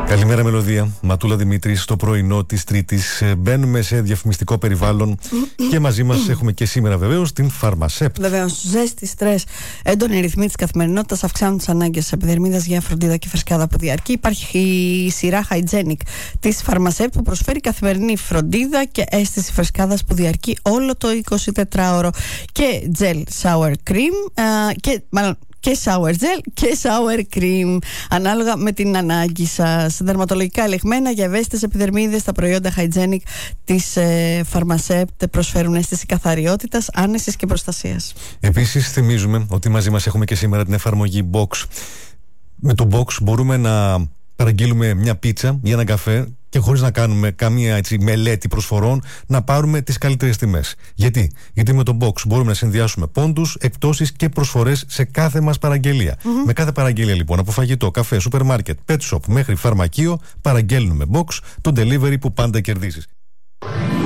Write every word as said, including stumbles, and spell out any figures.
Καλημέρα Μελωδία, Ματούλα Δημήτρη στο πρωινό της Τρίτης. Μπαίνουμε σε διαφημιστικό περιβάλλον και μαζί μας έχουμε και σήμερα βεβαίως την Φαρμασέπτ. Βεβαίως, ζέστη, στρες, έντονοι ρυθμοί της καθημερινότητας αυξάνουν τις ανάγκες της επιδερμίδας για φροντίδα και φρεσκάδα που διαρκεί. Υπάρχει η σειρά Hygienic της Φαρμασέπτ που προσφέρει καθημερινή φροντίδα και αίσθηση φρεσκάδας που διαρκεί όλο το εικοσιτετράωρο. Και gel shower cream α, και μάλλον και shower gel και shower cream ανάλογα με την ανάγκη σας. Δερματολογικά ελεγμένα για ευαίσθητες επιδερμίδες, τα προϊόντα Hygienic της ε, Φαρμασέπτ προσφέρουν αίσθηση καθαριότητας, άνεσης και προστασίας. Επίσης θυμίζουμε ότι μαζί μας έχουμε και σήμερα την εφαρμογή Box. Με το Box μπορούμε να παραγγείλουμε μια πίτσα ή ένα καφέ και χωρίς να κάνουμε καμία έτσι, μελέτη προσφορών, να πάρουμε τις καλύτερες τιμές. Γιατί? Γιατί με το Box μπορούμε να συνδυάσουμε πόντους, εκπτώσεις και προσφορές σε κάθε μας παραγγελία. Mm-hmm. Με κάθε παραγγελία λοιπόν, από φαγητό, καφέ, σούπερ μάρκετ, pet shop μέχρι φαρμακείο, παραγγέλνουμε Box, το delivery που πάντα κερδίζεις.